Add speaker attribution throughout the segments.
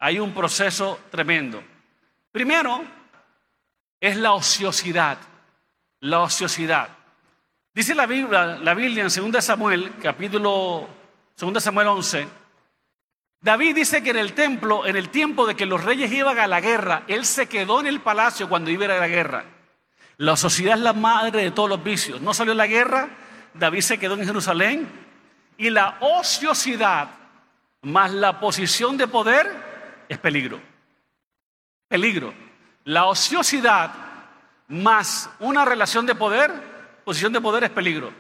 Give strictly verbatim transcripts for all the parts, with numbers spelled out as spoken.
Speaker 1: hay un proceso tremendo. Primero, es la ociosidad. La ociosidad. Dice la Biblia, la Biblia en segunda Samuel, capítulo segunda Samuel once, David dice que en el templo, en el tiempo de que los reyes iban a la guerra, él se quedó en el palacio cuando iba a la guerra. La ociosidad es la madre de todos los vicios. No salió a la guerra, David se quedó en Jerusalén, y la ociosidad más la posición de poder es peligro. Peligro. La ociosidad más una relación de poder, posición de poder es peligro.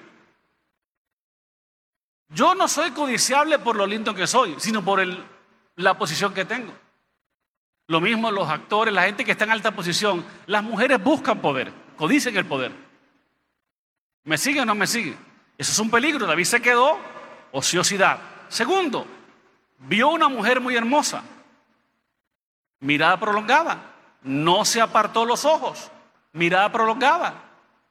Speaker 1: Yo no soy codiciable por lo lindo que soy, sino por el, la posición que tengo. Lo mismo los actores, la gente que está en alta posición. Las mujeres buscan poder, codician el poder. ¿Me sigue o no me sigue? Eso es un peligro. David se quedó, ociosidad. Segundo, vio una mujer muy hermosa, mirada prolongada, no se apartó los ojos, mirada prolongada.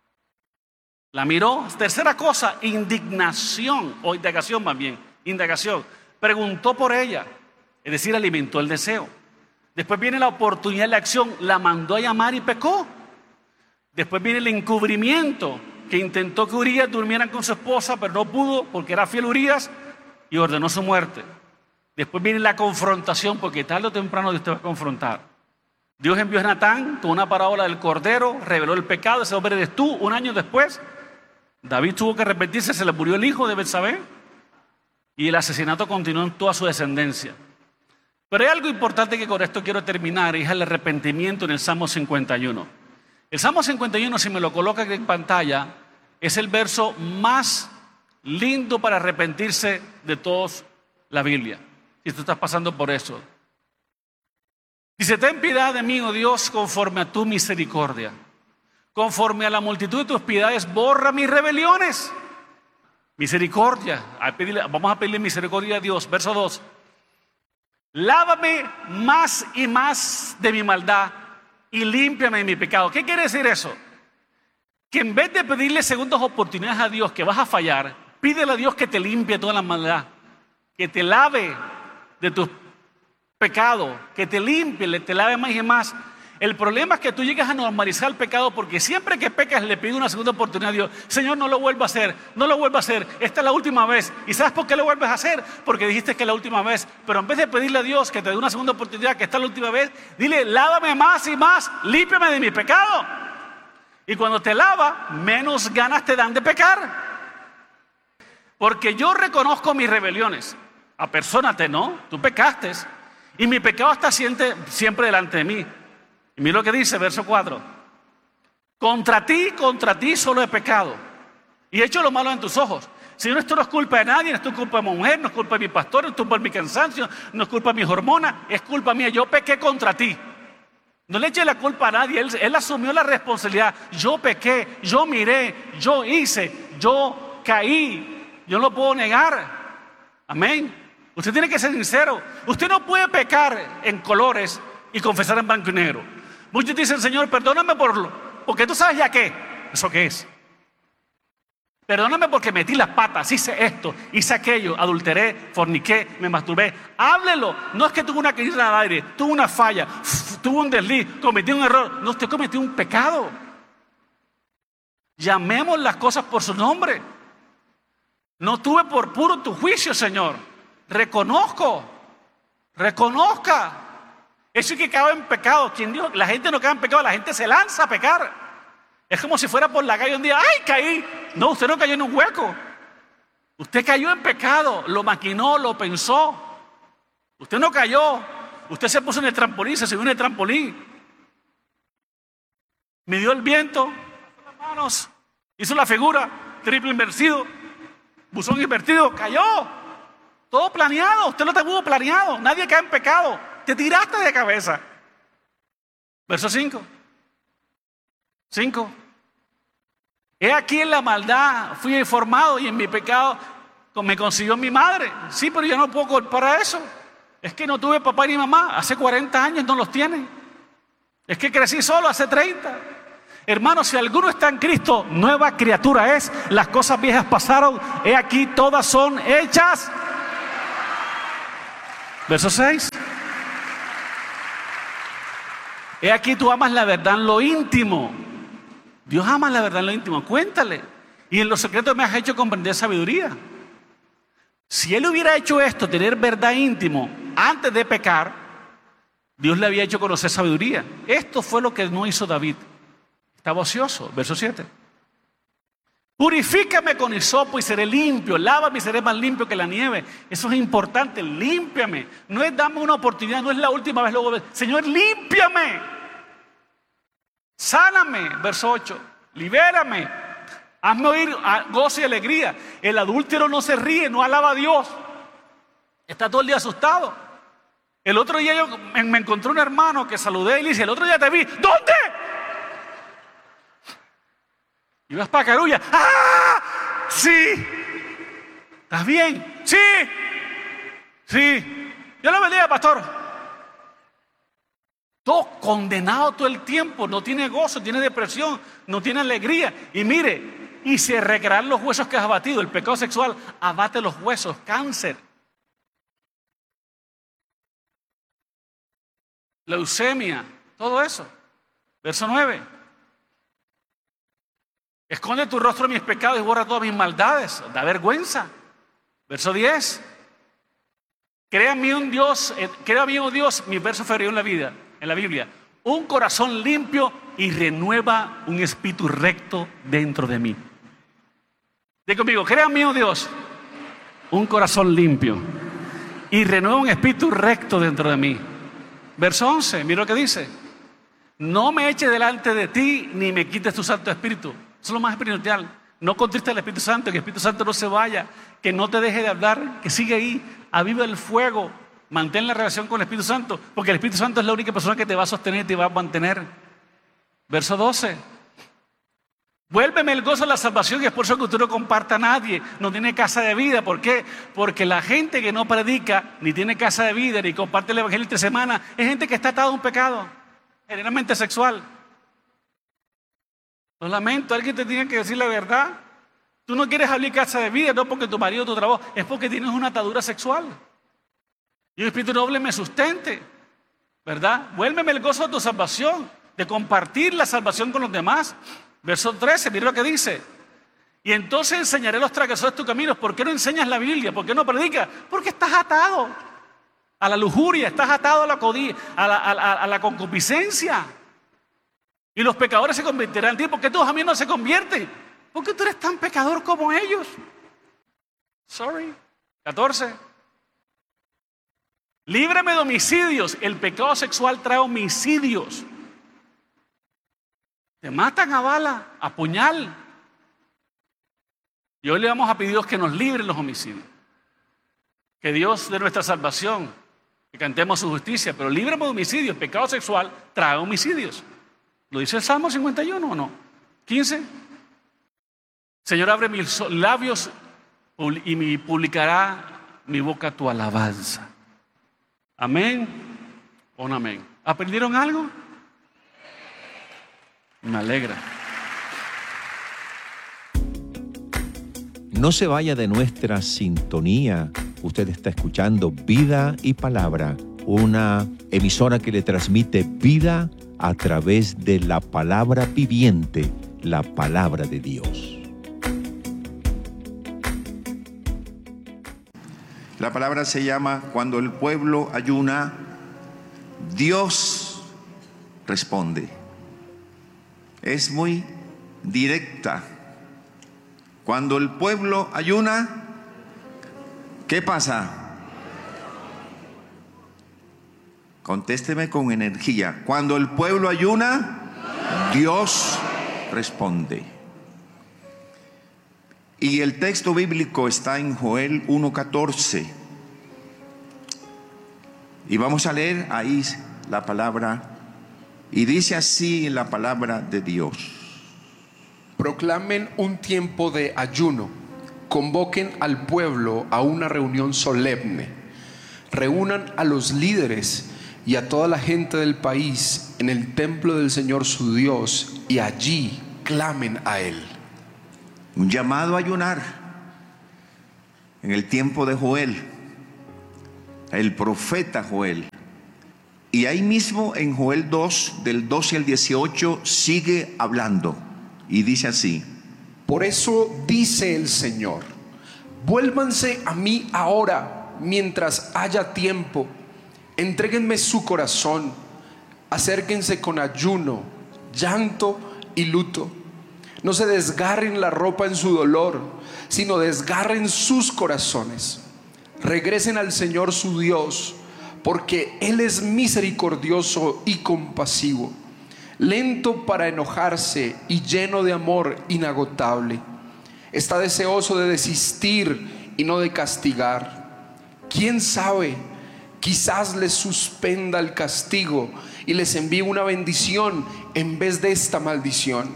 Speaker 1: La miró. Tercera cosa, indignación, o indagación más bien, indagación. Preguntó por ella, es decir, alimentó el deseo. Después viene la oportunidad de la acción, la mandó a llamar y pecó. Después viene el encubrimiento, que intentó que Urías durmiera con su esposa, pero no pudo porque era fiel Urías y ordenó su muerte. Después viene la confrontación, porque tarde o temprano Dios te va a confrontar. Dios envió a Natán con una parábola del cordero, reveló el pecado, ese hombre eres tú. Un año después, David tuvo que arrepentirse, se le murió el hijo de Betsabé y el asesinato continuó en toda su descendencia. Pero hay algo importante que con esto quiero terminar, y es el arrepentimiento en el Salmo cincuenta y uno. El Salmo cincuenta y uno, si me lo coloca aquí en pantalla, es el verso más lindo para arrepentirse de toda la Biblia. Si tú estás pasando por eso. Dice, ten piedad de mí, oh Dios, conforme a tu misericordia. Conforme a la multitud de tus piedades, borra mis rebeliones. Misericordia. Vamos a pedirle misericordia a Dios. Verso dos. Lávame más y más de mi maldad y límpiame de mi pecado. ¿Qué quiere decir eso? Que en vez de pedirle segundas oportunidades a Dios que vas a fallar, pídele a Dios que te limpie toda la maldad, que te lave de tus pecados, que te limpie, te lave más y más. El problema es que tú llegas a normalizar el pecado, porque siempre que pecas le pides una segunda oportunidad a Dios. Señor, no lo vuelva a hacer, no lo vuelva a hacer, esta es la última vez. ¿Y sabes por qué lo vuelves a hacer? Porque dijiste que es la última vez. Pero en vez de pedirle a Dios que te dé una segunda oportunidad, que esta es la última vez, dile, lávame más y más, límpiame de mi pecado. Y cuando te lava, menos ganas te dan de pecar. Porque yo reconozco mis rebeliones. Apersónate, ¿no? Tú pecaste. Y mi pecado está siempre, siempre delante de mí. Y mira lo que dice, verso cuatro. Contra ti, contra ti solo he pecado y he hecho lo malo en tus ojos. Señor, esto no es culpa de nadie, no es tu culpa de mi mujer, no es culpa de mi pastor, no es culpa de mi cansancio, no es culpa de mis hormonas, es culpa mía. Yo pequé contra ti. No le eche la culpa a nadie, él, él asumió la responsabilidad. Yo pequé, yo miré, yo hice, yo caí. Yo no lo puedo negar. Amén. Usted tiene que ser sincero. Usted no puede pecar en colores y confesar en blanco y negro. Muchos dicen, Señor, perdóname por lo, porque tú sabes ya qué. ¿Eso qué es? Perdóname porque metí las patas, hice esto, hice aquello, adulteré, forniqué, me masturbé. Háblelo. No es que tuvo una caída al aire, tuvo una falla, tuvo un desliz, cometí un error. No, usted cometió un pecado. Llamemos las cosas por su nombre. No tuve por puro tu juicio, Señor. Reconozco, reconozca. Eso es que cae en pecado. ¿Quién dijo? La gente no cae en pecado, la gente se lanza a pecar. Es como si fuera por la calle un día, ¡ay, caí! No, usted no cayó en un hueco. Usted cayó en pecado, lo maquinó, lo pensó. Usted no cayó. Usted se puso en el trampolín, se subió en el trampolín. Midió el viento, las manos, hizo la figura, triple invertido, buzón invertido, cayó. Todo planeado, usted no te pudo planeado. Nadie cae en pecado. Te tiraste de cabeza. Verso cinco. cinco. He aquí en la maldad fui formado y en mi pecado me consiguió mi madre. Sí, pero yo no puedo culpar a eso. Es que no tuve papá ni mamá. Hace cuarenta años no los tienen. Es que crecí solo hace treinta. Hermanos, si alguno está en Cristo, nueva criatura es. Las cosas viejas pasaron. He aquí todas son hechas. Verso seis. He aquí tú amas la verdad en lo íntimo. Dios ama la verdad en lo íntimo. Cuéntale. Y en los secretos me has hecho comprender sabiduría. Si él hubiera hecho esto, tener verdad íntimo, antes de pecar, Dios le había hecho conocer sabiduría. Esto fue lo que no hizo David. Estaba ocioso. Verso siete. Purifícame con hisopo y seré limpio. Lávame y seré más limpio que la nieve. Eso es importante. Límpiame. No es dame una oportunidad. No es la última vez. Luego, Señor, límpiame. Sáname. Verso ocho. Libérame. Hazme oír gozo y alegría. El adúltero no se ríe, no alaba a Dios. Está todo el día asustado. El otro día yo me encontré un hermano que saludé y le dije, el otro día te vi. ¿Dónde? Ibas para Carulla. ¡Ah! Sí. ¿Estás bien? Sí. Sí. Yo lo bendiga, pastor. Todo condenado todo el tiempo. No tiene gozo, tiene depresión, no tiene alegría. Y mire, y se recrearán los huesos que has abatido. El pecado sexual abate los huesos, cáncer, leucemia, todo eso. Verso nueve. Esconde tu rostro de mis pecados y borra todas mis maldades. Da vergüenza. Verso diez. Crea en mí un Dios, eh, crea en mí un Dios, mi verso favorito en la vida, en la Biblia. Un corazón limpio y renueva un espíritu recto dentro de mí. Diga conmigo, crea en mí un Dios, un corazón limpio y renueva un espíritu recto dentro de mí. Verso once, mira lo que dice. No me eches delante de ti ni me quites tu Santo Espíritu. Eso es lo más espiritual. No contristes al Espíritu Santo, que el Espíritu Santo no se vaya, que no te deje de hablar, que siga ahí, aviva el fuego, mantén la relación con el Espíritu Santo, porque el Espíritu Santo es la única persona que te va a sostener y te va a mantener. Verso doce. Vuélveme el gozo de la salvación y es por eso que usted no comparta a nadie, no tiene casa de vida. ¿Por qué? Porque la gente que no predica, ni tiene casa de vida, ni comparte el evangelio entre semanas, es gente que está atada a un pecado, generalmente sexual. Lo lamento, alguien te tiene que decir la verdad. Tú no quieres abrir casa de vida, no porque tu marido, tu trabajo, es porque tienes una atadura sexual. Y el Espíritu Noble me sustente, ¿verdad? Vuélveme el gozo de tu salvación, de compartir la salvación con los demás. Verso trece, mira lo que dice. Y entonces enseñaré a los transgresores tus caminos. ¿Por qué no enseñas la Biblia? ¿Por qué no predicas? Porque estás atado a la lujuria, estás atado a la codicia, a la, a, la, a la concupiscencia. Y los pecadores se convertirán en ti. ¿Por qué tus amigos no se convierten? Porque tú eres tan pecador como ellos. Sorry. catorce. Líbrame de homicidios. El pecado sexual trae homicidios. Te matan a bala, a puñal. Y hoy le vamos a pedir a Dios que nos libre de los homicidios. Que Dios de nuestra salvación, que cantemos su justicia, pero líbrame de homicidios. El pecado sexual trae homicidios. ¿Lo dice el Salmo cincuenta y uno o no? quince. Señor, abre mis labios y me publicará mi boca tu alabanza. Amén o no amén. ¿Aprendieron algo? Me alegra.
Speaker 2: No se vaya de nuestra sintonía. Usted está escuchando Vida y Palabra, una emisora que le transmite vida a través de la palabra viviente, la palabra de Dios.
Speaker 3: La palabra se llama cuando el pueblo ayuna, Dios responde. Es muy directa. Cuando el pueblo ayuna, ¿qué pasa? Contésteme con energía. Cuando el pueblo ayuna, Dios responde. Y el texto bíblico está en Joel uno catorce. Y vamos a leer ahí la palabra. Y dice así en la palabra de Dios.
Speaker 4: Proclamen un tiempo de ayuno. Convoquen al pueblo a una reunión solemne. Reúnan a los líderes y a toda la gente del país en el templo del Señor su Dios y allí clamen a Él.
Speaker 3: Un llamado a ayunar en el tiempo de Joel, el profeta Joel. Y ahí mismo en Joel dos, del doce al dieciocho, sigue hablando. Y dice así:
Speaker 4: por eso dice el Señor, vuélvanse a mí ahora mientras haya tiempo, entréguenme su corazón, acérquense con ayuno, llanto y luto. No se desgarren la ropa en su dolor, sino desgarren sus corazones. Regresen al Señor su Dios, porque Él es misericordioso y compasivo, lento para enojarse y lleno de amor inagotable. Está deseoso de desistir y no de castigar. ¿Quién sabe? Quizás les suspenda el castigo y les envíe una bendición en vez de esta maldición.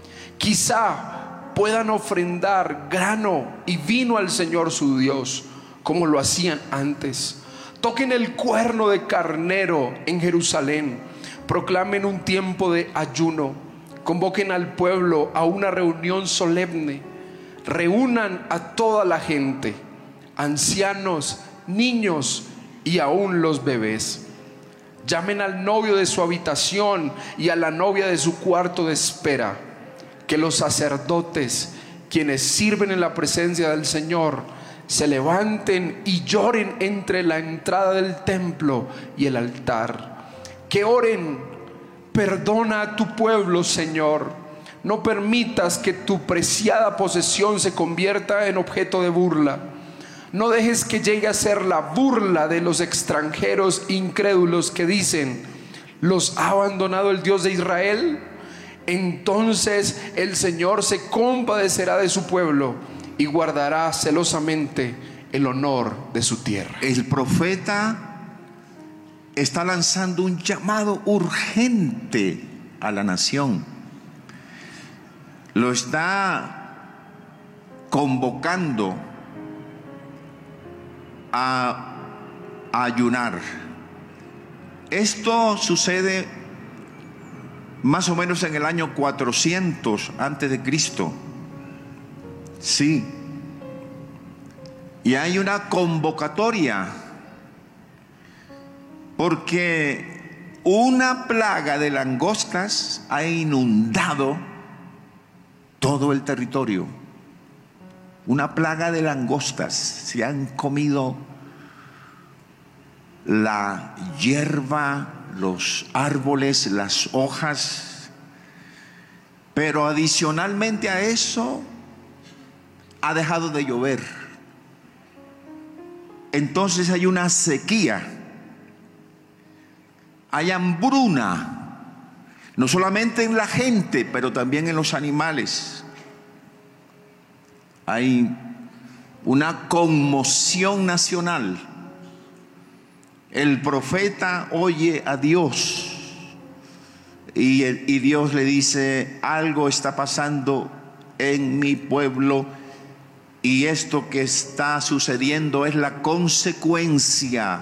Speaker 4: Quizá puedan ofrendar grano y vino al Señor su Dios, como lo hacían antes. Toquen el cuerno de carnero en Jerusalén. Proclamen un tiempo de ayuno. Convoquen al pueblo a una reunión solemne. Reúnan a toda la gente, ancianos, niños y aún los bebés. Llamen al novio de su habitación y a la novia de su cuarto de espera. Que los sacerdotes, quienes sirven en la presencia del Señor, se levanten y lloren entre la entrada del templo y el altar. Que oren: perdona a tu pueblo, Señor. No permitas que tu preciada posesión se convierta en objeto de burla. No dejes que llegue a ser la burla de los extranjeros incrédulos que dicen: ¿los ha abandonado el Dios de Israel? Entonces el Señor se compadecerá de su pueblo y guardará celosamente el honor de su tierra.
Speaker 3: El profeta está lanzando un llamado urgente a la nación. Lo está convocando a, a ayunar. Esto sucede más o menos en el año cuatrocientos antes de Cristo. Sí. Y hay una convocatoria, porque una plaga de langostas ha inundado todo el territorio. Una plaga de langostas. Se han comido la hierba, los árboles, las hojas. Pero adicionalmente a eso, ha dejado de llover. Entonces hay una sequía, hay hambruna, no solamente en la gente, pero también en los animales. Hay una conmoción nacional. El profeta oye a Dios y, y Dios le dice: algo está pasando en mi pueblo. Y esto que está sucediendo es la consecuencia.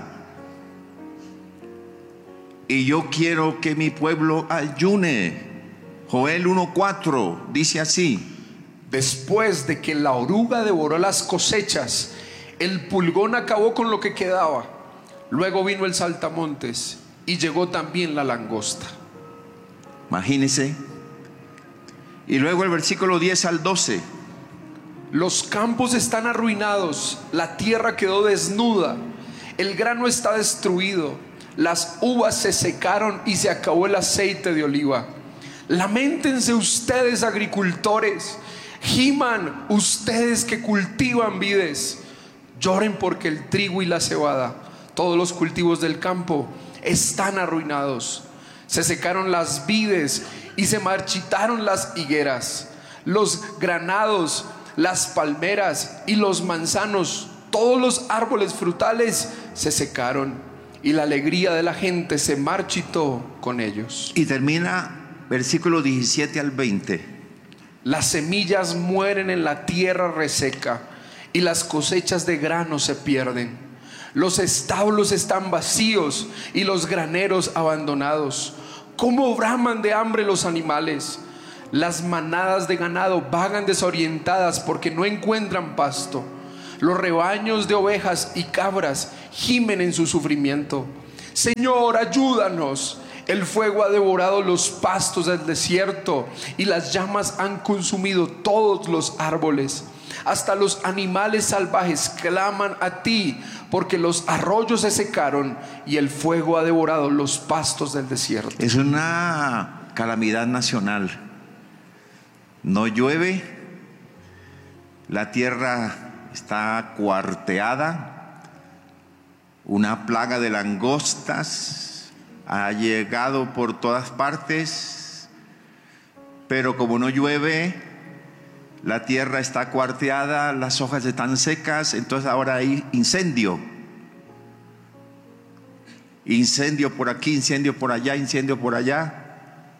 Speaker 3: Y yo quiero que mi pueblo ayune. Joel uno cuatro dice así:
Speaker 4: después de que la oruga devoró las cosechas, el pulgón acabó con lo que quedaba. Luego vino el saltamontes y llegó también la langosta.
Speaker 3: Imagínense. Y luego el versículo diez al doce.
Speaker 4: Los campos están arruinados, la tierra quedó desnuda, el grano está destruido, las uvas se secaron y se acabó el aceite de oliva. Lamentense ustedes, agricultores, giman ustedes que cultivan vides, lloren porque el trigo y la cebada, todos los cultivos del campo, están arruinados. Se secaron las vides y se marchitaron las higueras, los granados, las palmeras y los manzanos, todos los árboles frutales se secaron y la alegría de la gente se marchitó con ellos.
Speaker 3: Y termina versículo diecisiete al veinte.
Speaker 4: Las semillas mueren en la tierra reseca y las cosechas de grano se pierden. Los establos están vacíos y los graneros abandonados. ¿Cómo braman de hambre los animales? Las manadas de ganado vagan desorientadas porque no encuentran pasto. Los rebaños de ovejas y cabras gimen en su sufrimiento. Señor, ayúdanos. El fuego ha devorado los pastos del desierto y las llamas han consumido todos los árboles. Hasta los animales salvajes claman a ti, porque los arroyos se secaron y el fuego ha devorado los pastos del desierto.
Speaker 3: Es una calamidad nacional. No llueve, la tierra está cuarteada, una plaga de langostas ha llegado por todas partes, pero como no llueve, la tierra está cuarteada, las hojas están secas, entonces ahora hay incendio. Incendio por aquí, incendio por allá, incendio por allá.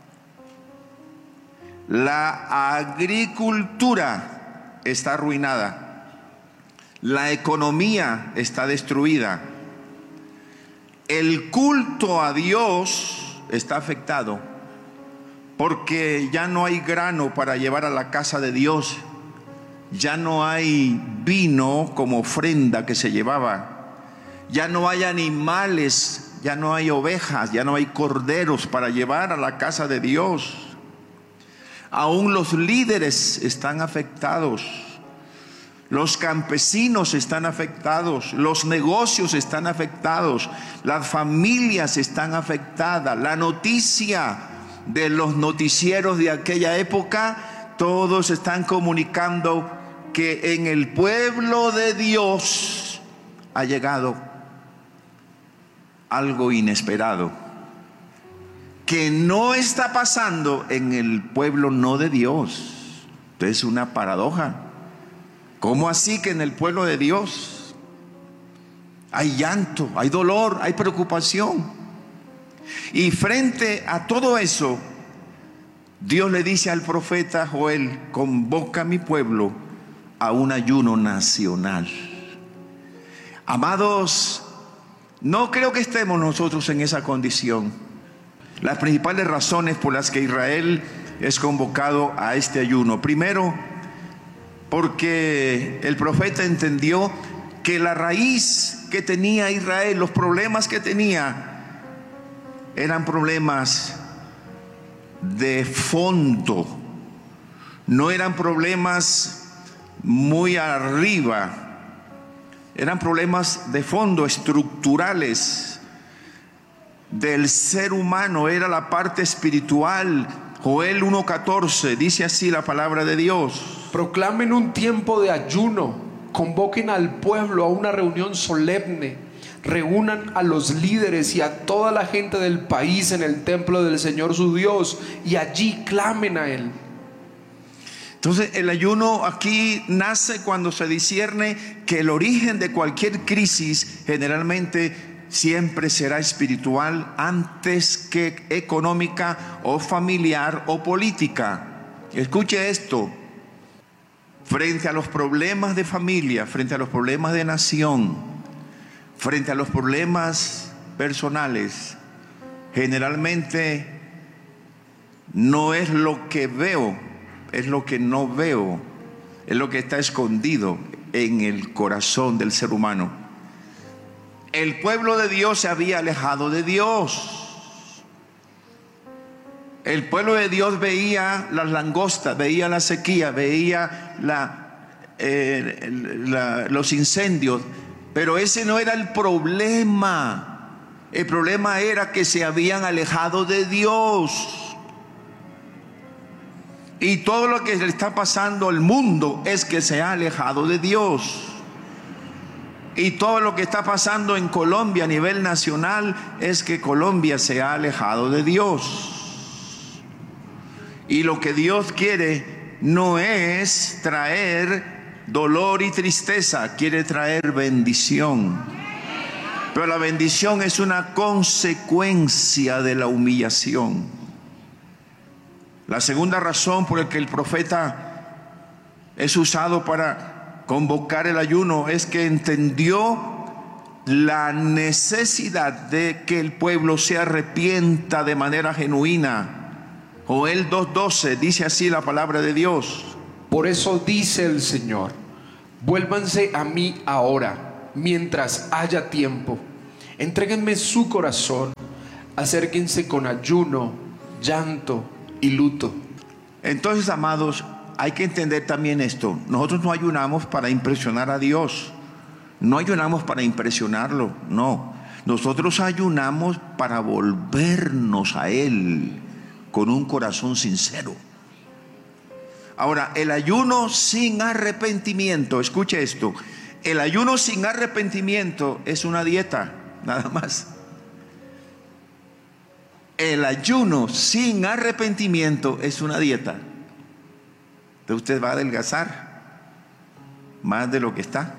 Speaker 3: La agricultura está arruinada. La economía está destruida. El culto a Dios está afectado, porque ya no hay grano para llevar a la casa de Dios, ya no hay vino como ofrenda que se llevaba, ya no hay animales, ya no hay ovejas, ya no hay corderos para llevar a la casa de Dios. Aún los líderes están afectados, los campesinos están afectados, los negocios están afectados, las familias están afectadas. La noticia de los noticieros de aquella época, todos están comunicando que en el pueblo de Dios ha llegado algo inesperado, que no está pasando en el pueblo no de Dios. Entonces es una paradoja. ¿Cómo así que en el pueblo de Dios hay llanto, hay dolor, hay preocupación? Y frente a todo eso, Dios le dice al profeta Joel: convoca a mi pueblo a un ayuno nacional. Amados, no creo que estemos nosotros en esa condición. Las principales razones por las que Israel es convocado a este ayuno: primero, porque el profeta entendió que la raíz que tenía Israel, los problemas que tenía, eran problemas de fondo, no eran problemas muy arriba, eran problemas de fondo, estructurales del ser humano, era la parte espiritual. Joel uno catorce dice así la palabra de Dios:
Speaker 4: proclamen un tiempo de ayuno, convoquen al pueblo a una reunión solemne, reúnan a los líderes y a toda la gente del país en el templo del Señor su Dios, y allí clamen a Él.
Speaker 3: Entonces el ayuno aquí nace cuando se discierne que el origen de cualquier crisis generalmente siempre será espiritual antes que económica o familiar o política. Escuche esto: frente a los problemas de familia, frente a los problemas de nación, frente a los problemas personales, generalmente no es lo que veo, es lo que no veo, es lo que está escondido en el corazón del ser humano. El pueblo de Dios se había alejado de Dios. El pueblo de Dios veía las langostas, veía la sequía, veía la, eh, la, los incendios, pero ese no era el problema. El problema era que se habían alejado de Dios. Y todo lo que le está pasando al mundo es que se ha alejado de Dios. Y todo lo que está pasando en Colombia a nivel nacional es que Colombia se ha alejado de Dios. Y lo que Dios quiere no es traer dolor y tristeza, quiere traer bendición. Pero la bendición es una consecuencia de la humillación. La segunda razón por la que el profeta es usado para convocar el ayuno es que entendió la necesidad de que el pueblo se arrepienta de manera genuina. Joel dos doce dice así la palabra de Dios:
Speaker 4: por eso dice el Señor: vuélvanse a mí ahora, mientras haya tiempo. Entréguenme su corazón, acérquense con ayuno, llanto y luto.
Speaker 3: Entonces, amados, hay que entender también esto. Nosotros no ayunamos para impresionar a Dios. No ayunamos para impresionarlo, no. Nosotros ayunamos para volvernos a Él con un corazón sincero. Ahora, el ayuno sin arrepentimiento, escuche esto, el ayuno sin arrepentimiento es una dieta, nada más. El ayuno sin arrepentimiento es una dieta. Entonces usted va a adelgazar más de lo que está.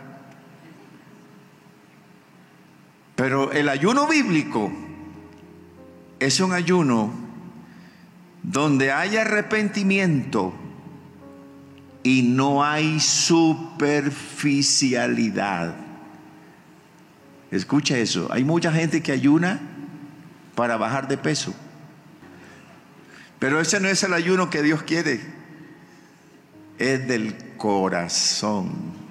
Speaker 3: Pero el ayuno bíblico es un ayuno donde hay arrepentimiento y no hay superficialidad. Escucha eso. Hay mucha gente que ayuna para bajar de peso, pero ese no es el ayuno que Dios quiere. Es del corazón.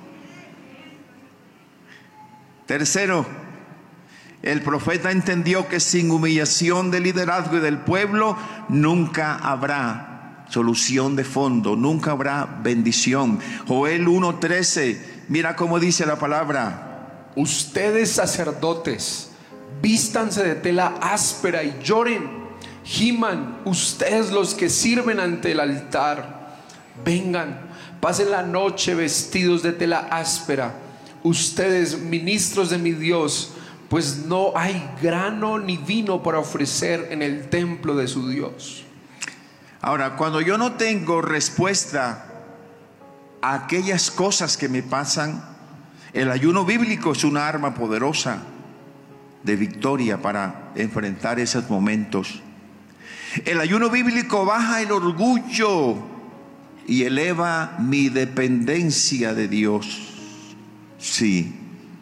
Speaker 3: Tercero, el profeta entendió que sin humillación del liderazgo y del pueblo nunca habrá solución de fondo, nunca habrá bendición. Joel uno trece, mira cómo dice la palabra:
Speaker 4: ustedes sacerdotes, vístanse de tela áspera y lloren, giman ustedes los que sirven ante el altar. Vengan, pasen la noche vestidos de tela áspera, ustedes ministros de mi Dios, pues no hay grano ni vino para ofrecer en el templo de su Dios.
Speaker 3: Ahora, cuando yo no tengo respuesta a aquellas cosas que me pasan, el ayuno bíblico es una arma poderosa de victoria para enfrentar esos momentos. El ayuno bíblico baja el orgullo y eleva mi dependencia de Dios. Sí.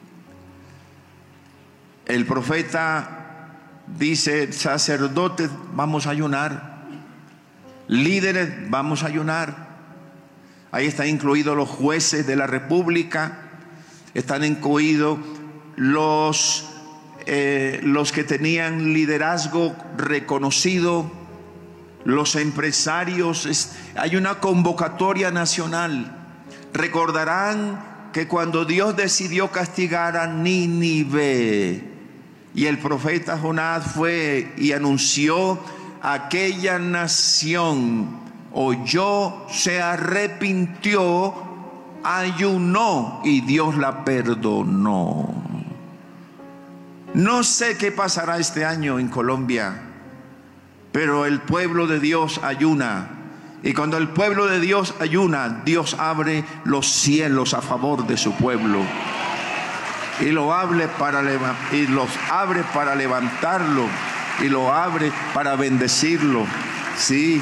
Speaker 3: El profeta dice: sacerdotes, vamos a ayunar. Líderes, vamos a ayunar. Ahí están incluidos los jueces de la república, están incluidos los, eh, los que tenían liderazgo reconocido, los empresarios. Es, hay una convocatoria nacional. Recordarán que cuando Dios decidió castigar a Nínive, y el profeta Jonás fue y anunció: aquella nación oyó, se arrepintió, ayunó y Dios la perdonó. No sé qué pasará este año en Colombia, pero el pueblo de Dios ayuna. Y cuando el pueblo de Dios ayuna, Dios abre los cielos a favor de su pueblo. Y lo abre para, y los abre para levantarlo. Y lo abre para bendecirlo. Sí.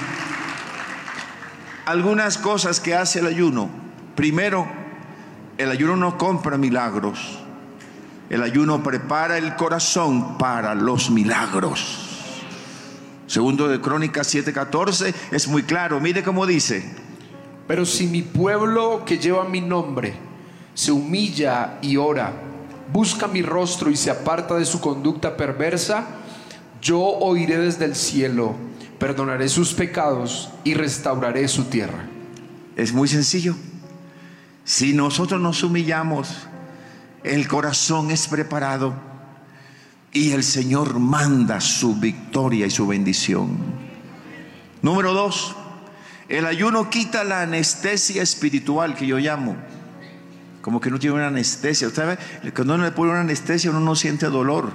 Speaker 3: Algunas cosas que hace el ayuno. Primero, el ayuno no compra milagros. El ayuno prepara el corazón para los milagros. Segundo de Crónicas siete catorce es muy claro. Mire cómo dice:
Speaker 4: pero si mi pueblo que lleva mi nombre se humilla y ora, busca mi rostro y se aparta de su conducta perversa, yo oiré desde el cielo, perdonaré sus pecados y restauraré su tierra.
Speaker 3: Es muy sencillo. Si nosotros nos humillamos, el corazón es preparado y el Señor manda su victoria y su bendición. Número dos, el ayuno quita la anestesia espiritual, que yo llamo. Como que no tiene una anestesia. Usted ve, cuando uno le pone una anestesia, uno no siente dolor.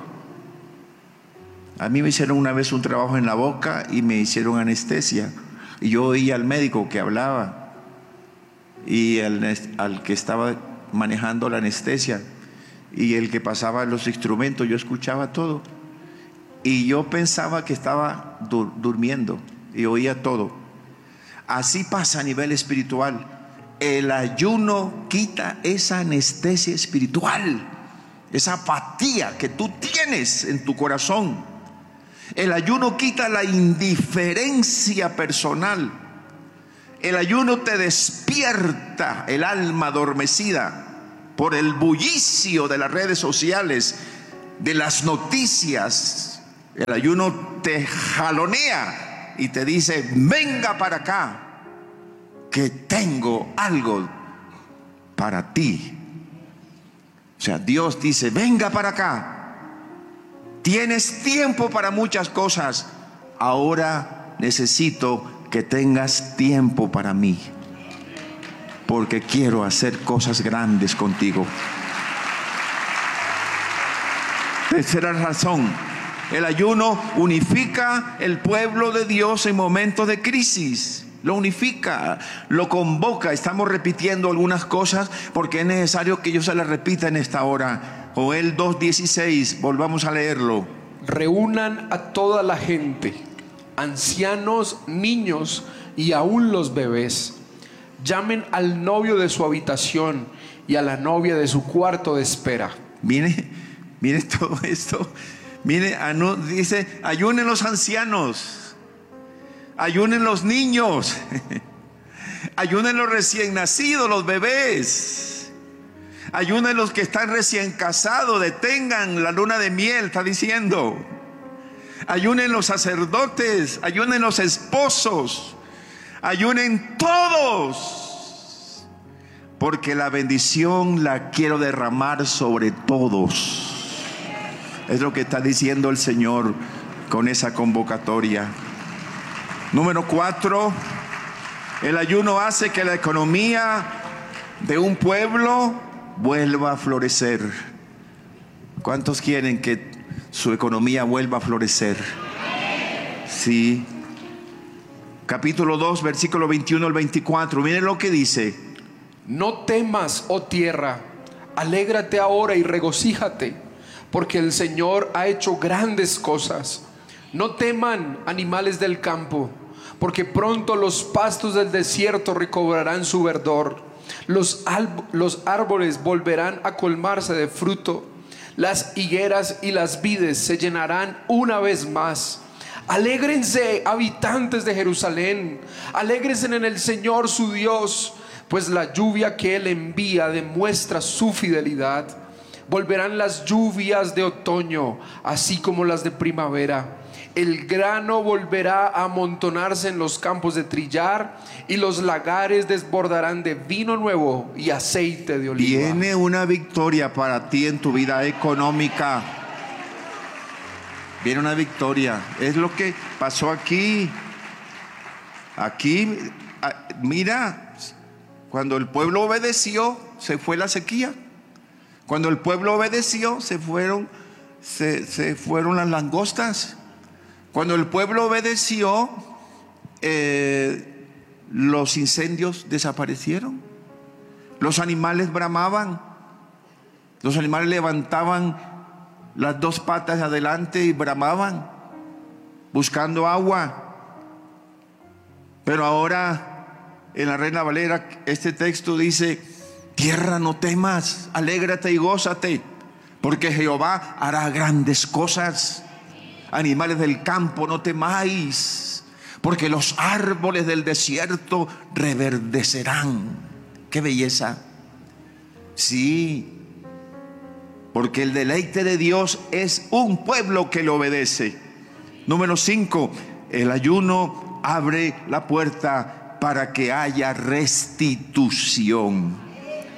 Speaker 3: A mí me hicieron una vez un trabajo en la boca y me hicieron anestesia. Y yo oía al médico que hablaba y al, al que estaba manejando la anestesia y el que pasaba los instrumentos. Yo escuchaba todo y yo pensaba que estaba dur- durmiendo y oía todo. Así pasa a nivel espiritual. El ayuno quita esa anestesia espiritual, esa apatía que tú tienes en tu corazón. El ayuno quita la indiferencia personal. El ayuno te despierta el alma adormecida por el bullicio de las redes sociales, de las noticias. El ayuno te jalonea y te dice: venga para acá, que tengo algo para ti. O sea, Dios dice: venga para acá, tienes tiempo para muchas cosas, ahora necesito que tengas tiempo para mí, porque quiero hacer cosas grandes contigo. Tercera razón: el ayuno unifica el pueblo de Dios en momentos de crisis. Lo unifica, lo convoca. Estamos repitiendo algunas cosas porque es necesario que yo se las repita en esta hora. Joel dos dieciséis, volvamos a leerlo.
Speaker 4: Reúnan a toda la gente, ancianos, niños y aún los bebés. Llamen al novio de su habitación y a la novia de su cuarto de espera.
Speaker 3: Mire, mire todo esto. Mire, dice: ayunen los ancianos, ayunen los niños, ayunen los recién nacidos, los bebés, ayunen los que están recién casados, detengan la luna de miel, está diciendo. Ayunen los sacerdotes, ayunen los esposos, ayunen todos, porque la bendición la quiero derramar sobre todos. Es lo que está diciendo el Señor con esa convocatoria. Número cuatro, el ayuno hace que la economía de un pueblo vuelva a florecer. ¿Cuántos quieren que su economía vuelva a florecer? Sí. Capítulo dos, versículo veintiuno al veinticuatro. Miren lo que dice:
Speaker 4: no temas, oh tierra, alégrate ahora y regocíjate, porque el Señor ha hecho grandes cosas. No teman, animales del campo, porque pronto los pastos del desierto recobrarán su verdor. Los, los árboles volverán a colmarse de fruto. Las higueras y las vides se llenarán una vez más. Alégrense, habitantes de Jerusalén, alégrense en el Señor su Dios, pues la lluvia que Él envía demuestra su fidelidad. Volverán las lluvias de otoño, así como las de primavera. El grano volverá a amontonarse en los campos de trillar, y los lagares desbordarán de vino nuevo y aceite de oliva.
Speaker 3: Viene una victoria para ti en tu vida económica. Viene una victoria. Es lo que pasó aquí. Aquí, mira, cuando el pueblo obedeció, se fue la sequía. Cuando el pueblo obedeció, se fueron, se, se fueron las langostas. Cuando el pueblo obedeció, eh, los incendios desaparecieron. Los animales bramaban. Los animales levantaban las dos patas adelante y bramaban, buscando agua. Pero ahora, en la Reina Valera, este texto dice: tierra, no temas, alégrate y gózate, porque Jehová hará grandes cosas. Animales del campo, no temáis, porque los árboles del desierto reverdecerán. ¡Qué belleza! Sí, porque el deleite de Dios es un pueblo que le obedece. Número cinco, el ayuno abre la puerta para que haya restitución.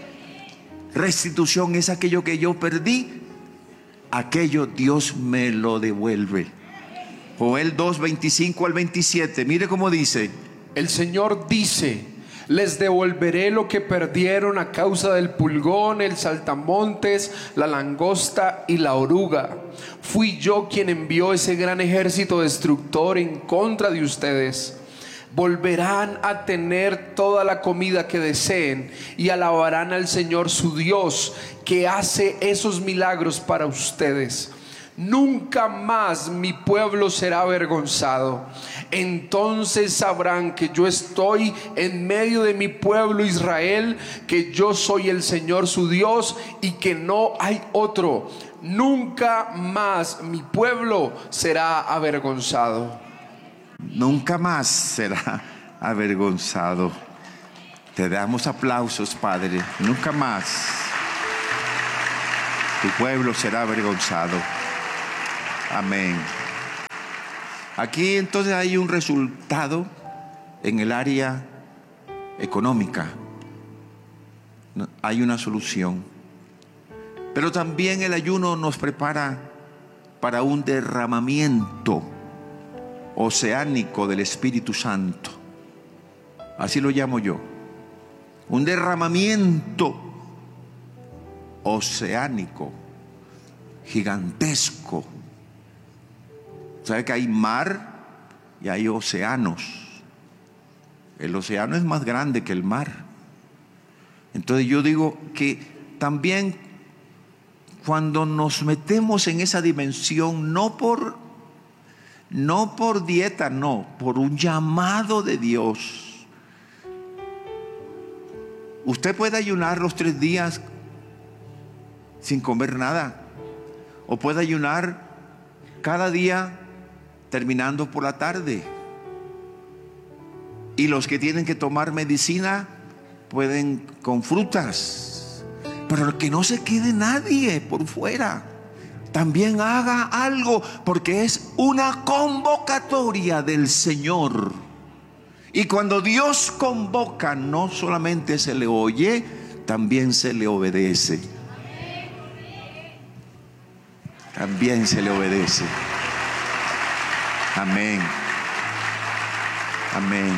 Speaker 3: Restitución es aquello que yo perdí, aquello Dios me lo devuelve. Joel dos, veinticinco al veintisiete. Mire cómo dice:
Speaker 4: el Señor dice: les devolveré lo que perdieron a causa del pulgón, el saltamontes, la langosta y la oruga. Fui yo quien envió ese gran ejército destructor en contra de ustedes. Volverán a tener toda la comida que deseen y alabarán al Señor su Dios, que hace esos milagros para ustedes. Nunca más mi pueblo será avergonzado. Entonces sabrán que yo estoy en medio de mi pueblo Israel, que yo soy el Señor su Dios y que no hay otro. Nunca más mi pueblo será avergonzado.
Speaker 3: Nunca más será avergonzado. Te damos aplausos, Padre. Nunca más. Tu pueblo será avergonzado. Amén. Aquí entonces hay un resultado en el área económica. Hay una solución. Pero también el ayuno nos prepara para un derramamiento oceánico del Espíritu Santo. Así lo llamo yo. Un derramamiento oceánico, gigantesco. ¿Sabe que hay mar y hay océanos? El océano es más grande que el mar. Entonces yo digo que también cuando nos metemos en esa dimensión, no por, no por dieta, no, por un llamado de Dios. Usted puede ayunar los tres días sin comer nada, o puede ayunar cada día terminando por la tarde. Y los que tienen que tomar medicina pueden con frutas, pero que no se quede nadie por fuera. También haga algo, porque es una convocatoria del Señor. Y cuando Dios convoca, no solamente se le oye, también se le obedece. También se le obedece. Amén. Amén.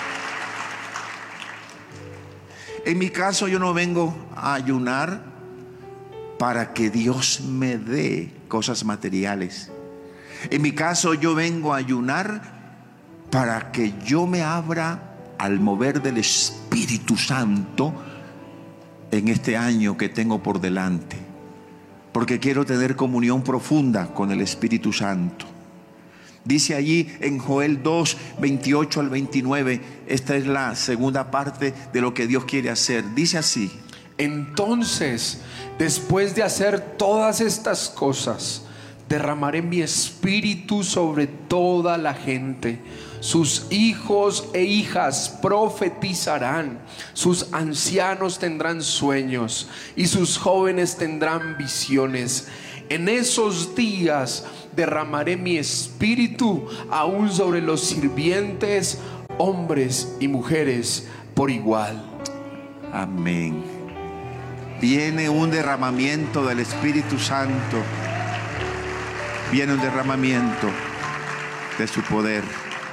Speaker 3: En mi caso, yo no vengo a ayunar para que Dios me dé cosas materiales. En mi caso, yo vengo a ayunar para que yo me abra al mover del Espíritu Santo en este año que tengo por delante, porque quiero tener comunión profunda con el Espíritu Santo. Dice allí en Joel dos, veintiocho al veintinueve, esta es la segunda parte de lo que Dios quiere hacer. Dice así:
Speaker 4: entonces, después de hacer todas estas cosas, derramaré mi espíritu sobre toda la gente. Sus hijos e hijas profetizarán, sus ancianos tendrán sueños y sus jóvenes tendrán visiones. En esos días derramaré mi espíritu aún sobre los sirvientes, hombres y mujeres por igual.
Speaker 3: Amén. Viene un derramamiento del Espíritu Santo. Viene un derramamiento de su poder.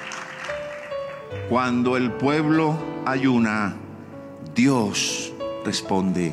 Speaker 3: Cuando el pueblo ayuna, Dios responde.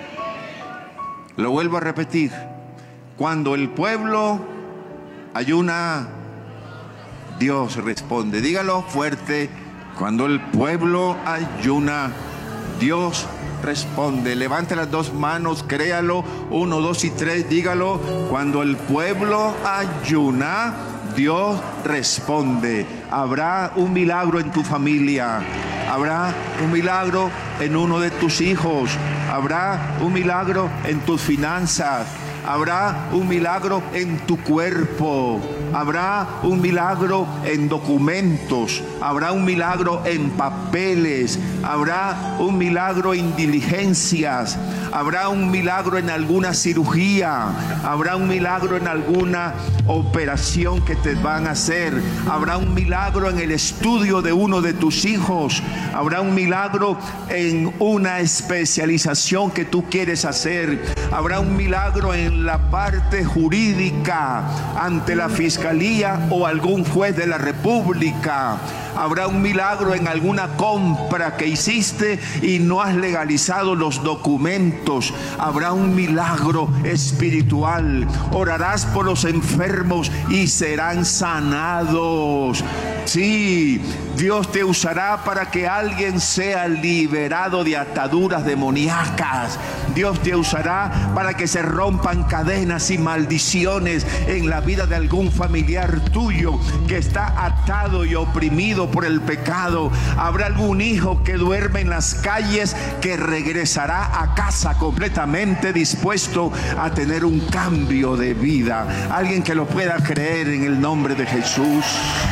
Speaker 3: Lo vuelvo a repetir. Cuando el pueblo ayuna, Dios responde. Dígalo fuerte. Cuando el pueblo ayuna, Dios responde. Levante las dos manos, créalo. Uno, dos y tres, dígalo. Cuando el pueblo ayuna, Dios responde. Habrá un milagro en tu familia. Habrá un milagro en uno de tus hijos. Habrá un milagro en tus finanzas. Habrá un milagro en tu cuerpo. Habrá un milagro en documentos. Habrá un milagro en papeles. Habrá un milagro en diligencias. Habrá un milagro en alguna cirugía. Habrá un milagro en alguna operación que te van a hacer. Habrá un milagro en el estudio de uno de tus hijos. Habrá un milagro en una especialización que tú quieres hacer. Habrá un milagro en la parte jurídica ante la fiscalía o algún juez de la república. Habrá un milagro en alguna compra que hiciste y no has legalizado los documentos. Habrá un milagro espiritual. Orarás por los enfermos y serán sanados. Sí, Dios te usará para que alguien sea liberado de ataduras demoníacas. Dios te usará para que se rompan cadenas y maldiciones en la vida de algún familiar tuyo que está atado y oprimido por el pecado. Habrá algún hijo que duerme en las calles que regresará a casa completamente dispuesto a tener un cambio de vida. Alguien que lo pueda creer en el nombre de Jesús.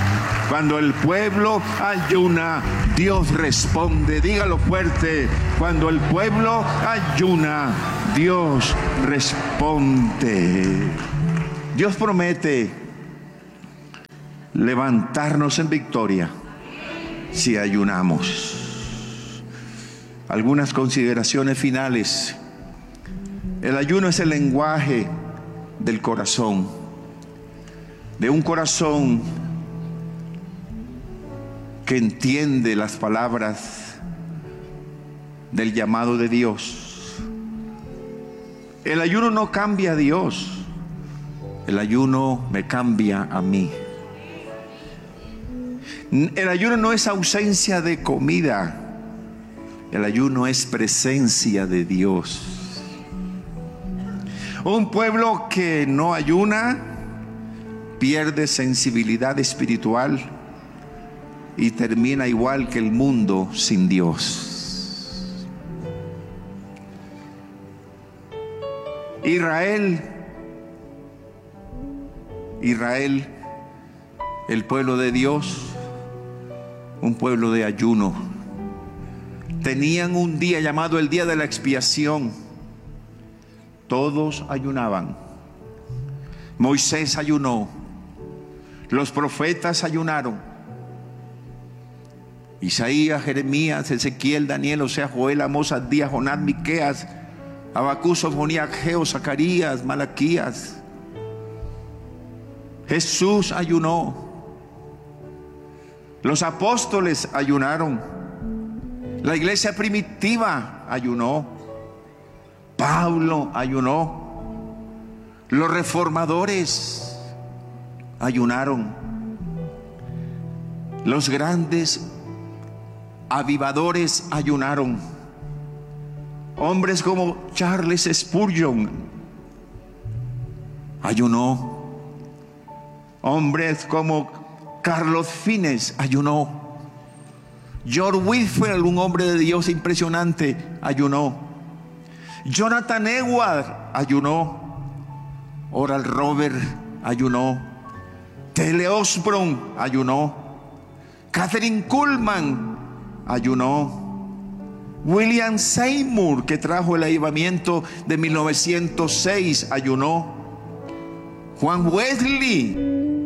Speaker 3: Cuando el pueblo ayuna, Dios responde. Dígalo fuerte. Cuando el pueblo ayuna, Dios responde. Dios promete levantarnos en victoria si ayunamos. Algunas consideraciones finales. El ayuno es el lenguaje del corazón, de un corazón que entiende las palabras del llamado de Dios. El ayuno no cambia a Dios, el ayuno me cambia a mí. El ayuno no es ausencia de comida, el ayuno es presencia de Dios. Un pueblo que no ayuna pierde sensibilidad espiritual y termina igual que el mundo sin Dios. Israel, Israel, el pueblo de Dios, un pueblo de ayuno. Tenían un día llamado el día de la expiación. Todos ayunaban. Moisés ayunó. Los profetas ayunaron. Isaías, Jeremías, Ezequiel, Daniel, Osea, Joel, Amós, Abdías, Jonás, Miqueas, Abacús, Sofonías, Ageo, Zacarías, Malaquías. Jesús ayunó. Los apóstoles ayunaron. La iglesia primitiva ayunó. Pablo ayunó. Los reformadores ayunaron. Los grandes avivadores ayunaron. Hombres como Charles Spurgeon ayunó. Hombres como Carlos Fines ayunó. George Whitefield, un hombre de Dios impresionante, ayunó. Jonathan Edwards ayunó. Oral Robert ayunó. Tele Osborne ayunó. Catherine Kuhlman ayunó. William Seymour, que trajo el avivamiento de mil novecientos seis, ayunó. Juan Wesley,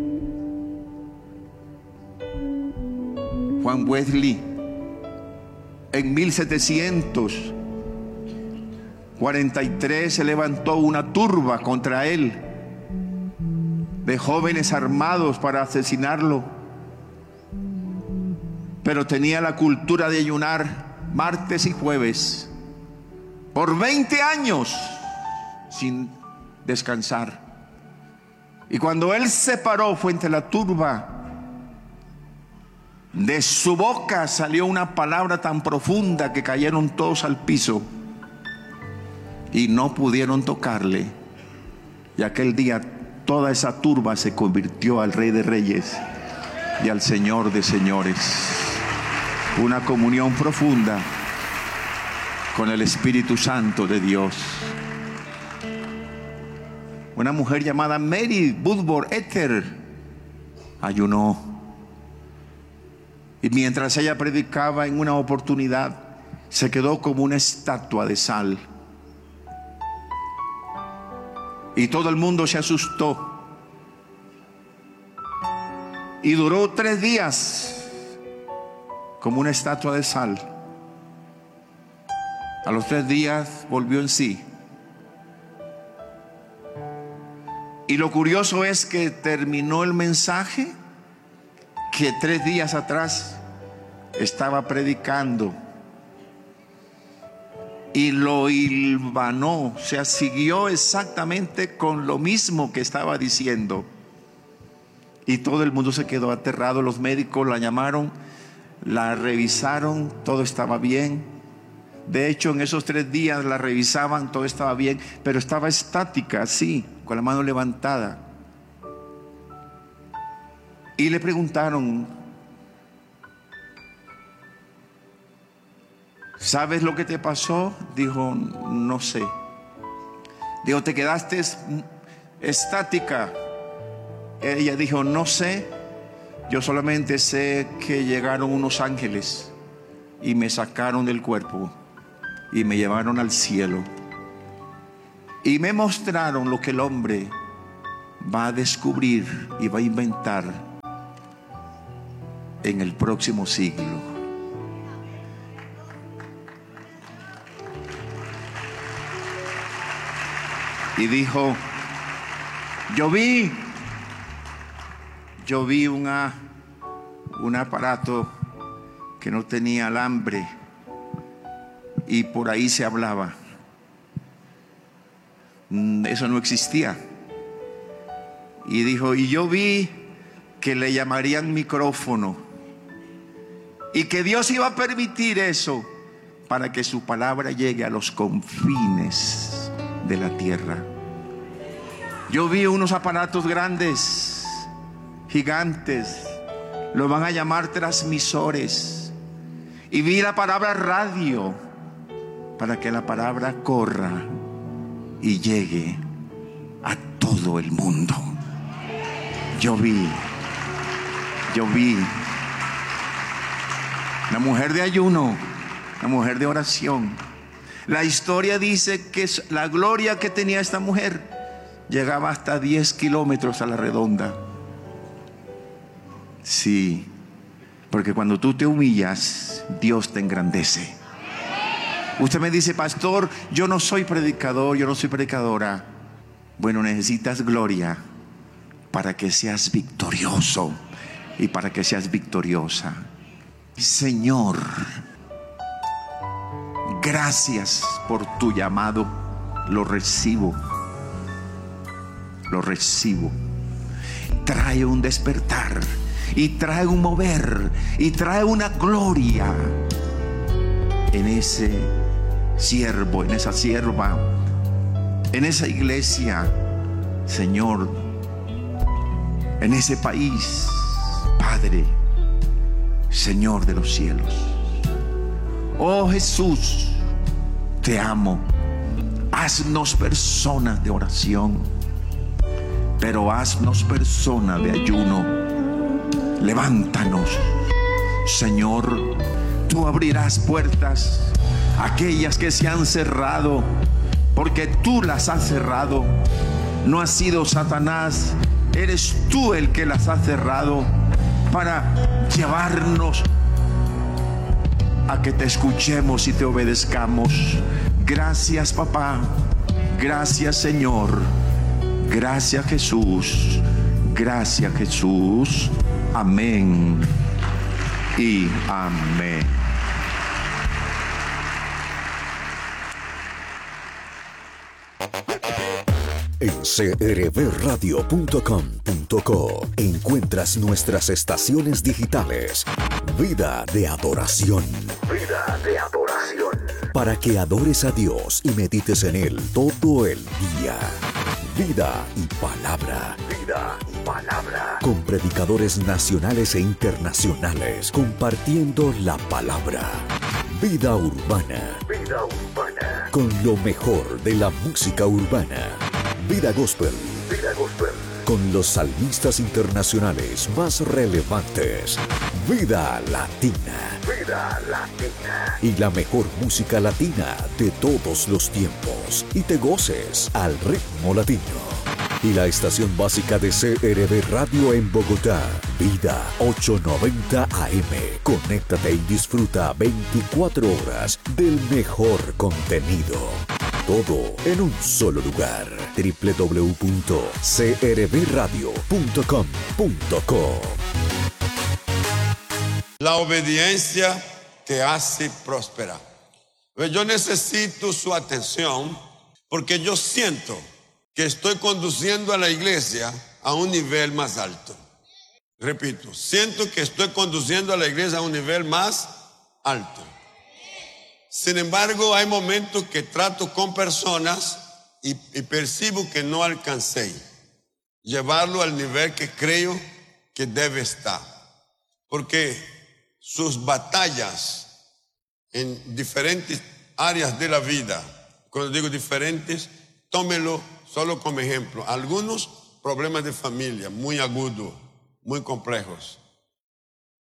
Speaker 3: Juan Wesley, en mil setecientos cuarenta y tres se levantó una turba contra él de jóvenes armados para asesinarlo, pero tenía la cultura de ayunar martes y jueves por veinte años sin descansar. Y cuando él se paró frente a la turba, de su boca salió una palabra tan profunda que cayeron todos al piso y no pudieron tocarle. Y aquel día toda esa turba se convirtió al Rey de Reyes y al Señor de Señores. Una comunión profunda con el Espíritu Santo de Dios. Una mujer llamada Mary Woodward Ether ayunó. Y mientras ella predicaba, en una oportunidad se quedó como una estatua de sal. Y todo el mundo se asustó. Y duró tres días como una estatua de sal. A los tres días volvió en sí. Y lo curioso es que terminó el mensaje que tres días atrás estaba predicando, y lo hilvanó, o sea, siguió exactamente con lo mismo que estaba diciendo. Y todo el mundo se quedó aterrado. Los médicos la llamaron, la revisaron, todo estaba bien. De hecho, en esos tres días la revisaban, todo estaba bien, pero estaba estática, así, con la mano levantada. Y le preguntaron: ¿sabes lo que te pasó? Dijo: no sé. Dijo: ¿te quedaste estática? Ella dijo: no sé. Yo solamente sé que llegaron unos ángeles y me sacaron del cuerpo y me llevaron al cielo. Y me mostraron lo que el hombre va a descubrir y va a inventar en el próximo siglo. Y dijo, yo vi, yo vi una, un aparato que no tenía alambre y por ahí se hablaba. Eso no existía. Y dijo, y yo vi que le llamarían micrófono y que Dios iba a permitir eso para que su palabra llegue a los confines de la tierra. Yo vi unos aparatos grandes, gigantes, los van a llamar transmisores, y vi la palabra radio para que la palabra corra y llegue a todo el mundo. Yo vi, yo vi la mujer de ayuno, la mujer de oración. La historia dice que la gloria que tenía esta mujer llegaba hasta diez kilómetros a la redonda. Sí, porque cuando tú te humillas, Dios te engrandece. Usted me dice, pastor, yo no soy predicador, yo no soy predicadora. Bueno, necesitas gloria para que seas victorioso y para que seas victoriosa. Señor, gracias por tu llamado. Lo recibo. Lo recibo. Trae un despertar y trae un mover y trae una gloria en ese siervo, en esa sierva, en esa iglesia, Señor, en ese país, Padre, Señor de los cielos. Oh Jesús, te amo. Haznos personas de oración, pero haznos personas de ayuno. Levántanos, Señor. Tú abrirás puertas, aquellas que se han cerrado, porque tú las has cerrado. No ha sido Satanás, eres tú el que las has cerrado, para llevarnos a que te escuchemos y te obedezcamos. Gracias, papá. Gracias, Señor. Gracias, Jesús. Gracias, Jesús. Amén y amén.
Speaker 5: En c r v radio punto com punto co encuentras nuestras estaciones digitales. Vida de adoración. Vida de adoración. Para que adores a Dios y medites en Él todo el día. Vida y palabra. Vida y palabra. Con predicadores nacionales e internacionales compartiendo la palabra. Vida urbana. Vida urbana. Con lo mejor de la música urbana. Vida gospel. Vida gospel. Con los salmistas internacionales más relevantes. Vida latina. Vida latina. Y la mejor música latina de todos los tiempos. Y te goces al ritmo latino. Y la estación básica de C R V Radio en Bogotá. Vida ochocientos noventa A M. Conéctate y disfruta veinticuatro horas del mejor contenido. Todo en un solo lugar. doble u doble u doble u punto c r v radio punto com punto co.
Speaker 6: La obediencia te hace prosperar. Yo necesito su atención porque yo siento que estoy conduciendo a la iglesia a un nivel más alto. Repito, siento que estoy conduciendo a la iglesia a un nivel más alto. Sin embargo, hay momentos que trato con personas y, y percibo que no alcancé llevarlo al nivel que creo que debe estar. Porque sus batallas en diferentes áreas de la vida, cuando digo diferentes, tómelo solo como ejemplo. Algunos problemas de familia muy agudos, muy complejos.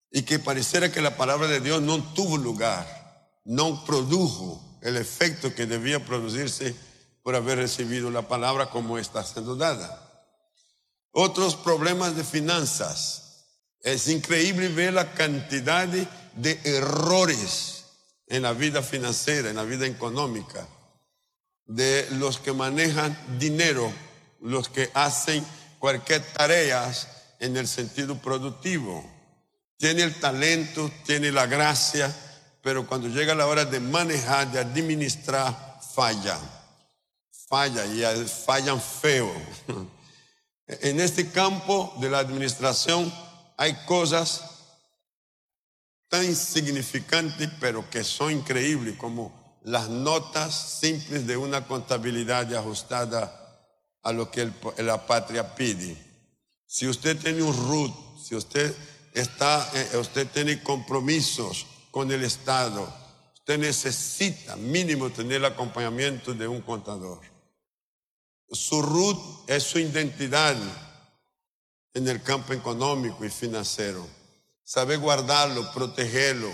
Speaker 6: y que pareciera que la palabra de Dios no tuvo lugar, no produjo el efecto que debía producirse por haber recibido la palabra como está siendo dada. Otros problemas de finanzas. Es increíble ver la cantidad de, de errores en la vida financiera, en la vida económica, de los que manejan dinero, los que hacen cualquier tarea en el sentido productivo. Tiene el talento, tiene la gracia, pero cuando llega la hora de manejar, de administrar, falla. Falla y fallan feo. En este campo de la administración hay cosas tan insignificantes, pero que son increíbles, como las notas simples de una contabilidad ajustada a lo que el, la patria pide. Si usted tiene un R U T, si usted está, eh, usted tiene compromisos con el Estado, usted necesita mínimo tener el acompañamiento de un contador. Su R U T es su identidad en el campo económico y financiero. Sabe guardarlo, protegerlo.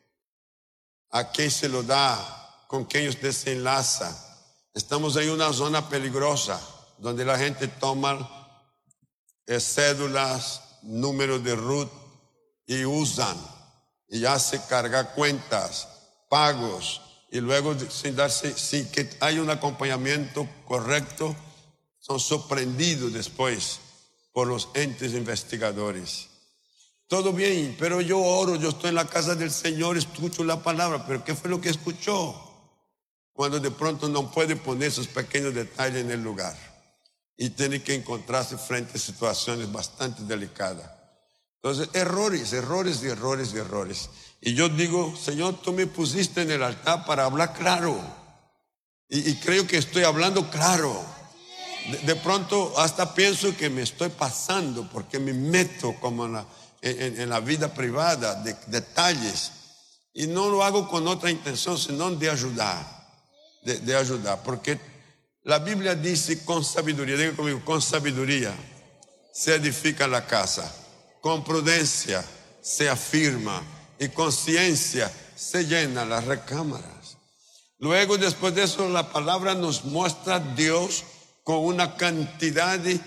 Speaker 6: ¿A quién se lo da? ¿Con quién usted se enlaza? Estamos en una zona peligrosa donde la gente toma eh, cédulas, números de R U T y usan y hace cargar cuentas, pagos, y luego sin darse, sin que haya un acompañamiento correcto, son sorprendidos después por los entes investigadores. Todo bien, pero yo oro, yo estoy en la casa del Señor, escucho la palabra, pero ¿qué fue lo que escuchó? Cuando de pronto no puede poner esos pequeños detalles en el lugar y tiene que encontrarse frente a situaciones bastante delicadas. Entonces, errores, errores y errores y errores. Y yo digo, Señor, tú me pusiste en el altar para hablar claro. Y, y creo que estoy hablando claro. De, de pronto hasta pienso que me estoy pasando porque me meto como en la, en, en la vida privada, de detalles. Y no lo hago con otra intención, sino de ayudar. De, de ayudar. Porque la Biblia dice con sabiduría, diga conmigo, con sabiduría se edifica la casa. Con prudencia se afirma y con ciencia se llenan las recámaras. Luego, después de eso, la palabra nos muestra a Dios con una cantidad de,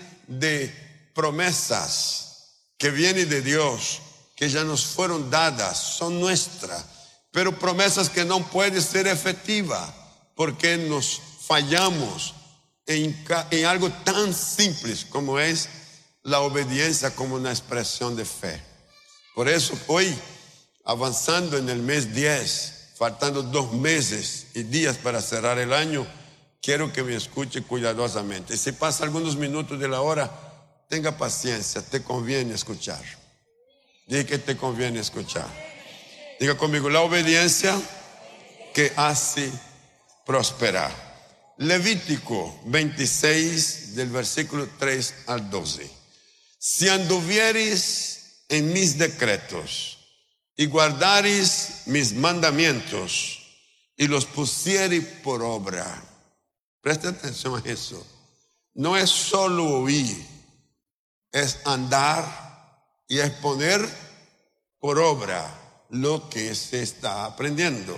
Speaker 6: de promesas que vienen de Dios, que ya nos fueron dadas, son nuestras, pero promesas que no pueden ser efectivas porque nos fallamos en, en algo tan simple como es la obediencia como una expresión de fe. Por eso hoy, avanzando en el mes diez, faltando dos meses y días para cerrar el año, quiero que me escuche cuidadosamente. Si pasa algunos minutos de la hora, tenga paciencia, te conviene escuchar. Diga que te conviene escuchar. Diga conmigo, la obediencia que hace prosperar. Levítico veintiséis, del versículo tres al doce. Si anduvieres en mis decretos y guardares mis mandamientos y los pusieres por obra. Preste atención a eso. No es solo oír, es andar y es poner por obra lo que se está aprendiendo.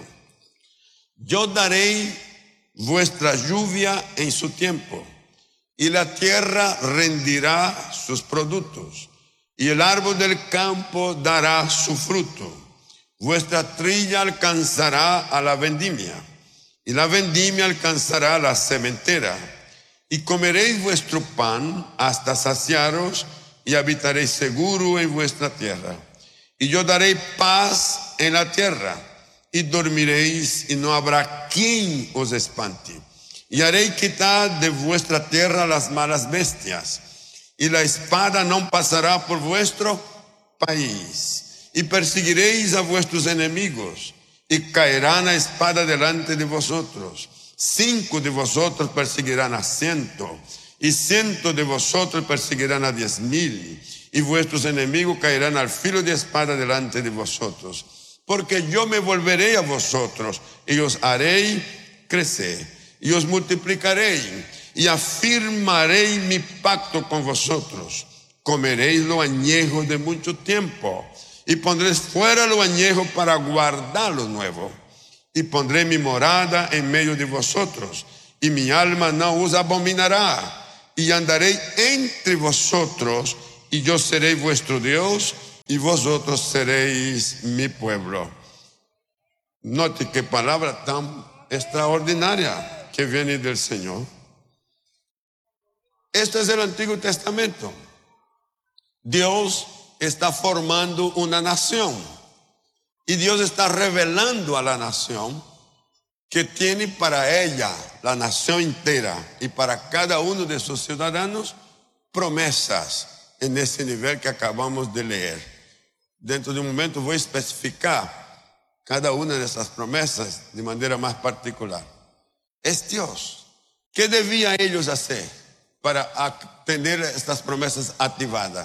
Speaker 6: Yo daré vuestra lluvia en su tiempo, y la tierra rendirá sus productos, y el árbol del campo dará su fruto. Vuestra trilla alcanzará a la vendimia, y la vendimia alcanzará a la sementera. Y comeréis vuestro pan hasta saciaros, y habitaréis seguro en vuestra tierra. Y yo daré paz en la tierra, y dormiréis, y no habrá quien os espante. Y haré quitar de vuestra tierra las malas bestias, y la espada no pasará por vuestro país. Y perseguiréis a vuestros enemigos, y caerán a espada delante de vosotros. Cinco de vosotros perseguirán a ciento, y ciento de vosotros perseguirán a diez mil, y vuestros enemigos caerán al filo de espada delante de vosotros. Porque yo me volveré a vosotros, y os haré crecer, y os multiplicaré, y afirmaré mi pacto con vosotros. Comeréis lo añejo de mucho tiempo, y pondré fuera lo añejo para guardar lo nuevo. Y pondré mi morada en medio de vosotros, y mi alma no os abominará. Y andaré entre vosotros, y yo seré vuestro Dios, y vosotros seréis mi pueblo. Note qué palabra tan extraordinaria que viene del Señor. Este es el Antiguo Testamento. Dios está formando una nación, y Dios está revelando a la nación que tiene para ella, la nación entera, y para cada uno de sus ciudadanos, promesas en ese nivel que acabamos de leer. Dentro de un momento voy a especificar cada una de esas promesas de manera más particular. Es Dios. ¿Qué debían ellos hacer para tener estas promesas activadas?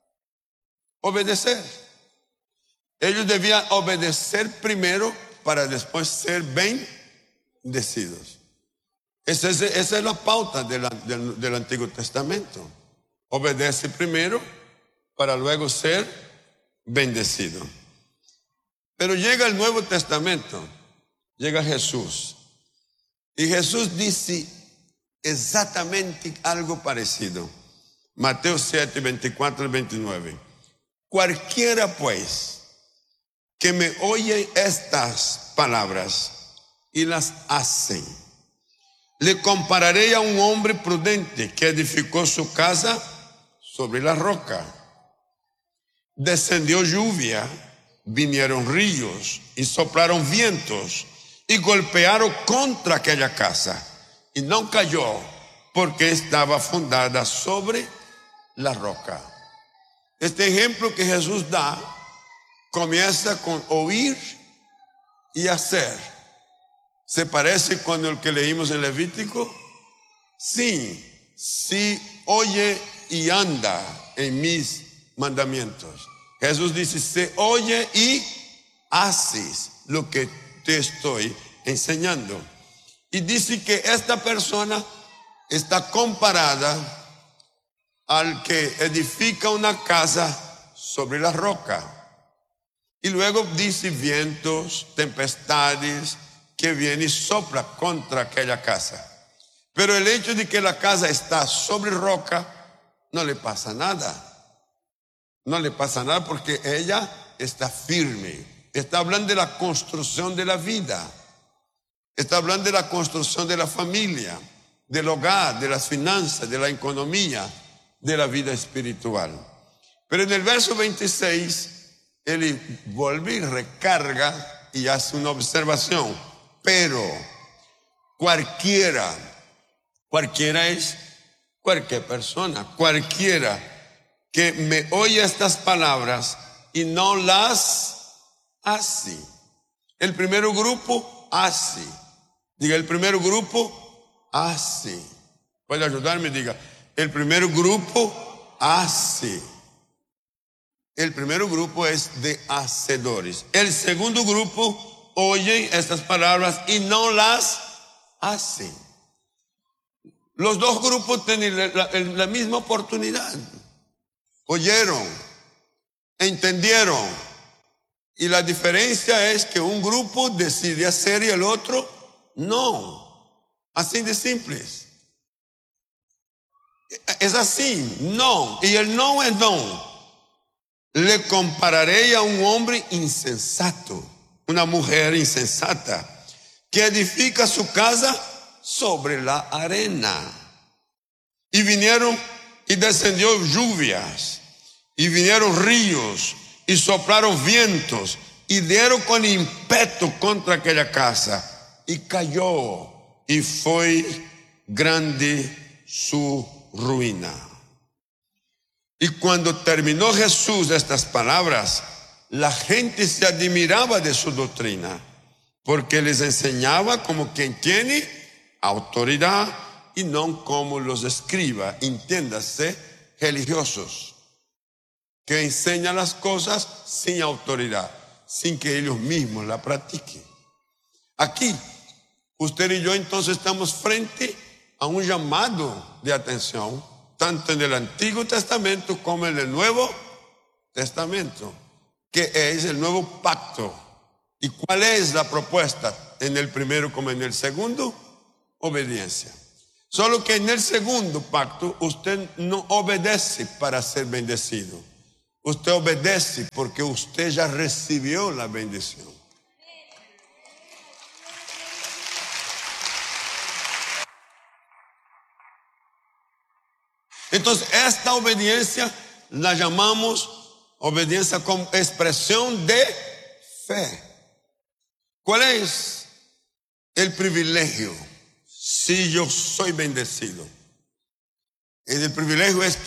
Speaker 6: Obedecer. Ellos debían obedecer primero para después ser bendecidos. Esa es, esa es la pauta de la, del, del Antiguo Testamento. Obedece primero para luego ser bendecido. Pero llega el Nuevo Testamento, llega Jesús, y Jesús dice exactamente algo parecido. Mateo siete, veinticuatro y veintinueve. Cualquiera pues que me oye estas palabras y las hacen, le compararé a un hombre prudente que edificó su casa sobre la roca. Descendió lluvia, vinieron ríos y soplaron vientos y golpearon contra aquella casa, y no cayó porque estaba fundada sobre la roca. Este ejemplo que Jesús da comienza con oír y hacer. ¿Se parece con el que leímos en Levítico? Sí, sí oye y anda en mis mandamientos. Jesús dice, se oye y haces lo que te estoy enseñando. Y dice que esta persona está comparada al que edifica una casa sobre la roca. Y luego dice vientos, tempestades, que viene y sopla contra aquella casa. Pero el hecho de que la casa está sobre roca, no le pasa nada. No le pasa nada porque ella está firme. Está hablando de la construcción de la vida. Está hablando de la construcción de la familia, del hogar, de las finanzas, de la economía, de la vida espiritual. Pero en el verso veintiséis, él vuelve y recarga y hace una observación. Pero cualquiera, cualquiera es cualquier persona, cualquiera que me oye estas palabras y no las hace. El primer grupo hace. Diga, el primer grupo hace. ¿Puede ayudarme? Diga, el primer grupo hace. El primer grupo es de hacedores. El segundo grupo oye estas palabras y no las hace. Los dos grupos tienen la, la, la misma oportunidad. Oyeron, entendieron, y la diferencia es que un grupo decide hacer y el otro no. Así de simple. Es así, no, y el no es no. Le compararé a un hombre insensato, una mujer insensata, que edifica su casa sobre la arena. Y vinieron y descendió lluvias, y vinieron ríos, y soplaron vientos, y dieron con ímpetu contra aquella casa, y cayó, y fue grande su ruina. Y cuando terminó Jesús estas palabras, la gente se admiraba de su doctrina, porque les enseñaba como quien tiene autoridad y no como los escribas, entiéndase, religiosos, que enseñan las cosas sin autoridad, sin que ellos mismos la practiquen. Aquí, usted y yo entonces estamos frente a un llamado de atención, tanto en el Antiguo Testamento como en el Nuevo Testamento. que es el nuevo pacto. ¿Y cuál es la propuesta? En el primero como en el segundo, obediencia. Solo que en el segundo pacto usted no obedece para ser bendecido. Usted obedece porque usted ya recibió la bendición. Entonces, esta obediencia la llamamos obediencia como expresión de fe. ¿Cuál es el privilegio si yo soy bendecido? El privilegio es